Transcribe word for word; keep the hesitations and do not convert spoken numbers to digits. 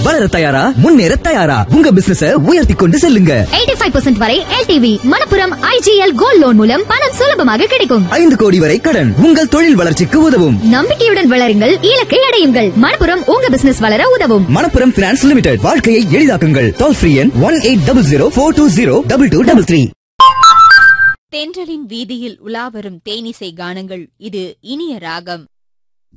வளர தயாரா, முன்னேற தயாரா, உங்க பிசினஸ உயர்த்தி கொண்டு செல்லுங்க. எண்பத்தி ஐந்து சதவீதம் வரை L T V. Manappuram IGL gold loan மூலம் பணம் சுலபமாக கிடைக்கும். ஐந்து கோடி வரை கடன் உங்கள் தொழில் வளர்ச்சிக்கு உதவும். நம்பிக்கையுடன் வளருங்கள், இலக்கை அடையுங்கள். மணப்புரம் உங்க பிசினஸ் வளர உதவும். Manappuram finance limited. வாழ்க்கையை எளிதாக்குங்கள். டோல் ஃப்ரீ எண் one eight double zero four two zero double two double three. தென்றலின் வீதியில் உலாவரும் தேனிசை கானங்கள். இது இனிய ராகம்.